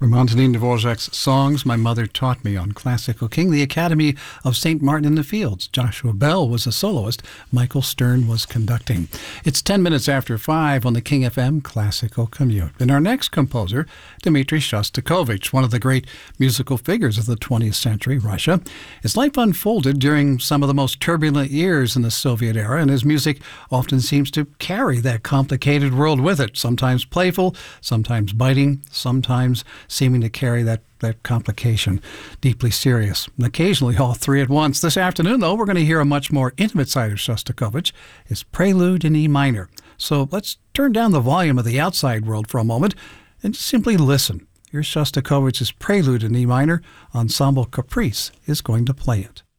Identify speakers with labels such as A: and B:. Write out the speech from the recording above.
A: From Antonin Dvorak's songs, My Mother Taught Me on Classical King, the Academy of St. Martin in the Fields. Joshua Bell was a soloist. Michael Stern was conducting. It's 10 minutes after 5 on the King FM Classical Commute. And our next composer, Dmitri Shostakovich, one of the great musical figures of the 20th century, Russia. His life unfolded during some of the most turbulent years in the Soviet era, and his music often seems to carry that complicated world with it, sometimes playful, sometimes biting, sometimes seeming to carry that complication, deeply serious, and occasionally all three at once. This afternoon, though, we're going to hear a much more intimate side of Shostakovich, his Prelude in E minor. So let's turn down the volume of the outside world for a moment and simply listen. Here's Shostakovich's Prelude in E minor. Ensemble Caprice is going to play it.